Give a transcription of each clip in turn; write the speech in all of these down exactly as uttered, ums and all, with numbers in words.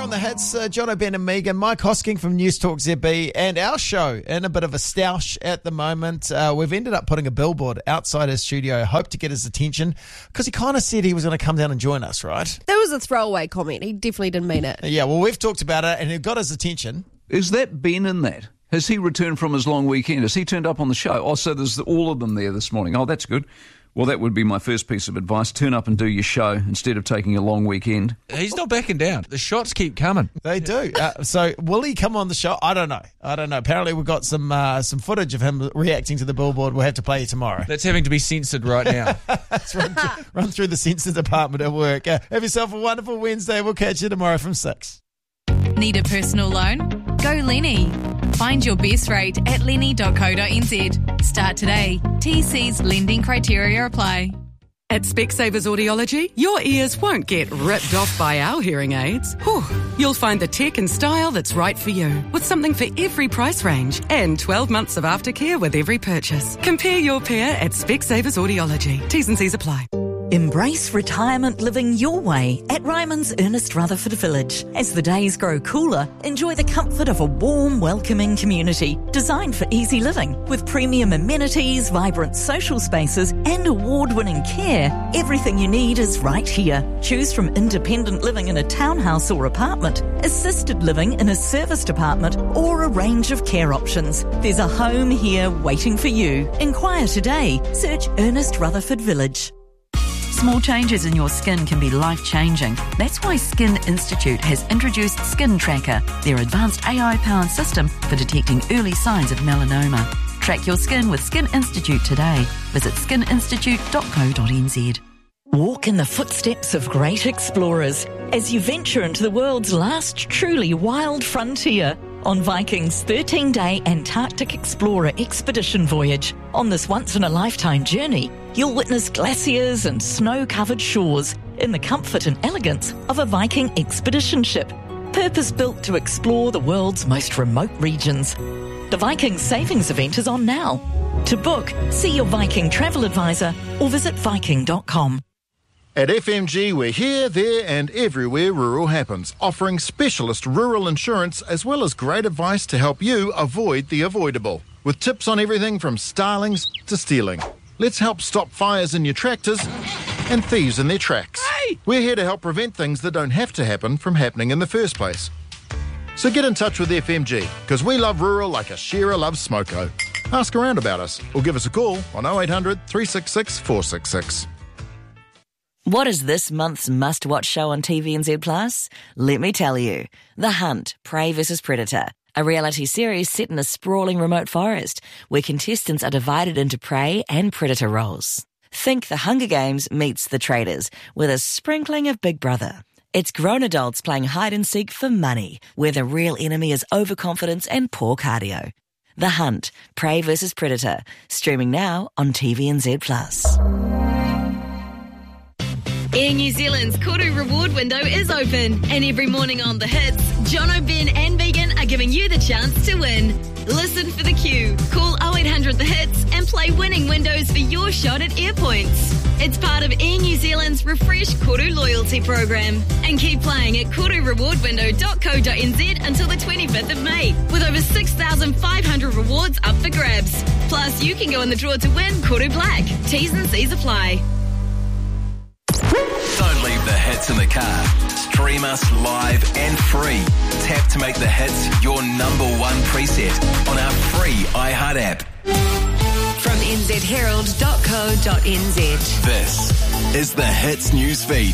On the hits, uh, John O'Ben and Megan, Mike Hosking from News Talk Z B, and our show in a bit of a stoush at the moment. Uh, we've ended up putting a billboard outside his studio, hope to get his attention, because he kind of said he was going to come down and join us, right? That was a throwaway comment. He definitely didn't mean it. Yeah, well, we've talked about it, and it got his attention. Is that Ben in that? Has he returned from his long weekend? Has he turned up on the show? Oh, so there's all of them there this morning. Oh, that's good. Well, that would be my first piece of advice. Turn up and do your show instead of taking a long weekend. He's not backing down. The shots keep coming. They do. Uh, so will he come on the show? I don't know. I don't know. Apparently we've got some uh, some footage of him reacting to the billboard. We'll have to play it tomorrow. That's having to be censored right now. Let's run, th- run through the censor department at work. Uh, have yourself a wonderful Wednesday. We'll catch you tomorrow from six. Need a personal loan? Go Lenny. Find your best rate at lenny dot co dot n z. Start today. T C's lending criteria apply. At Specsavers Audiology, your ears won't get ripped off by our hearing aids. Whew. You'll find the tech and style that's right for you, with something for every price range and twelve months of aftercare with every purchase. Compare your pair at Specsavers Audiology. T's and C's apply. Embrace retirement living your way at Ryman's Ernest Rutherford Village. As the days grow cooler, enjoy the comfort of a warm, welcoming community designed for easy living with premium amenities, vibrant social spaces and award-winning care. Everything you need is right here. Choose from independent living in a townhouse or apartment, assisted living in a serviced apartment or a range of care options. There's a home here waiting for you. Inquire today. Search Ernest Rutherford Village. Small changes in your skin can be life-changing. That's why Skin Institute has introduced Skin Tracker, their advanced A I-powered system for detecting early signs of melanoma. Track your skin with Skin Institute today. Visit skin institute dot co dot n z. Walk in the footsteps of great explorers as you venture into the world's last truly wild frontier on Viking's thirteen-day Antarctic Explorer expedition voyage. On this once-in-a-lifetime journey, you'll witness glaciers and snow-covered shores in the comfort and elegance of a Viking expedition ship, purpose-built to explore the world's most remote regions. The Viking Savings event is on now. To book, see your Viking travel advisor or visit viking dot com. At F M G, we're here, there and everywhere rural happens, offering specialist rural insurance as well as great advice to help you avoid the avoidable. With tips on everything from starlings to stealing. Let's help stop fires in your tractors and thieves in their tracks. Hey! We're here to help prevent things that don't have to happen from happening in the first place. So get in touch with F M G, because we love rural like a shearer loves smoko. Ask around about us or give us a call on oh eight hundred, three six six, four six six. What is this month's must-watch show on T V N Z Plus? Let me tell you. The Hunt, Prey versus Predator. A reality series set in a sprawling remote forest where contestants are divided into prey and predator roles. Think The Hunger Games meets The Traitors with a sprinkling of Big Brother. It's grown adults playing hide-and-seek for money, where the real enemy is overconfidence and poor cardio. The Hunt, Prey versus Predator. Streaming now on T V N Z Plus. Air New Zealand's Koru reward window is open, and every morning on The Hits, John O'Ben and Megan are giving you the chance to win. Listen for the cue, call oh eight hundred The Hits and play winning windows for your shot at Air Points. It's part of Air New Zealand's refreshed Koru loyalty program. And keep playing at koru reward window dot co dot n z until the twenty-fifth of May, with over six thousand five hundred rewards up for grabs. Plus, you can go in the draw to win Koru Black. T's and C's apply. Don't leave the hits in the car. Stream us live and free. Tap to make the hits your number one preset on our free iHeart app. From n z herald dot co dot n z. This is the Hits news feed.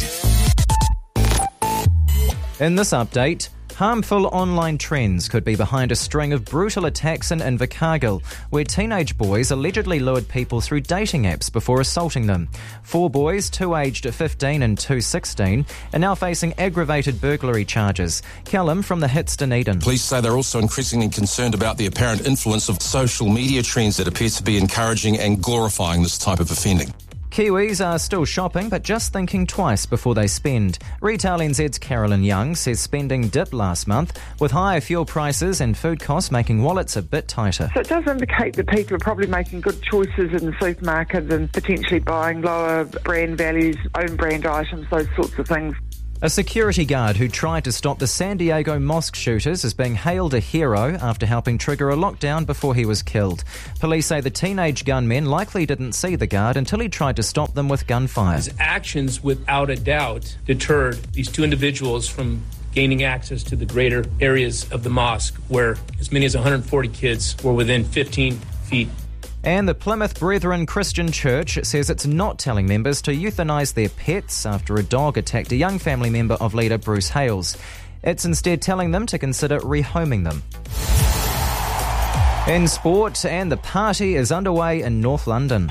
In this update, harmful online trends could be behind a string of brutal attacks in Invercargill, where teenage boys allegedly lured people through dating apps before assaulting them. Four boys, two aged fifteen and two sixteen, are now facing aggravated burglary charges. Callum from the Hits Dunedin. Police say they're also increasingly concerned about the apparent influence of social media trends that appear to be encouraging and glorifying this type of offending. Kiwis are still shopping, but just thinking twice before they spend. Retail N Z's Carolyn Young says spending dipped last month, with higher fuel prices and food costs making wallets a bit tighter. So it does indicate that people are probably making good choices in the supermarkets and potentially buying lower brand values, own brand items, those sorts of things. A security guard who tried to stop the San Diego mosque shooters is being hailed a hero after helping trigger a lockdown before he was killed. Police say the teenage gunmen likely didn't see the guard until he tried to stop them with gunfire. His actions, without a doubt, deterred these two individuals from gaining access to the greater areas of the mosque, where as many as one hundred forty kids were within fifteen feet. And the Plymouth Brethren Christian Church says it's not telling members to euthanise their pets after a dog attacked a young family member of leader Bruce Hales. It's instead telling them to consider rehoming them. In sport, and the party is underway in North London.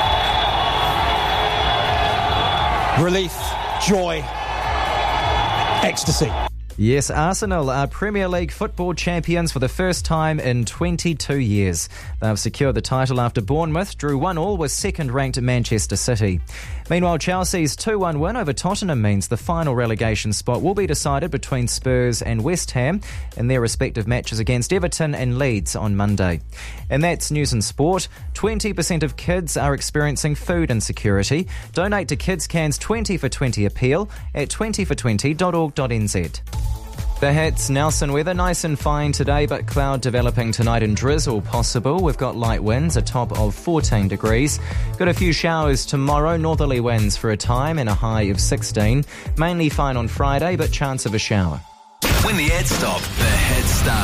Relief, joy, ecstasy. Yes, Arsenal are Premier League football champions for the first time in twenty-two years. They've secured the title after Bournemouth drew one all with second-ranked Manchester City. Meanwhile, Chelsea's two one win over Tottenham means the final relegation spot will be decided between Spurs and West Ham in their respective matches against Everton and Leeds on Monday. And that's news and sport. twenty percent of kids are experiencing food insecurity. Donate to Kids Can's twenty for twenty appeal at twenty for twenty dot org dot n z. The hits, Nelson weather, nice and fine today, but cloud developing tonight and drizzle possible. We've got light winds, a top of fourteen degrees. Got a few showers tomorrow, northerly winds for a time and a high of sixteen. Mainly fine on Friday, but chance of a shower. When the ads stop, the hits start.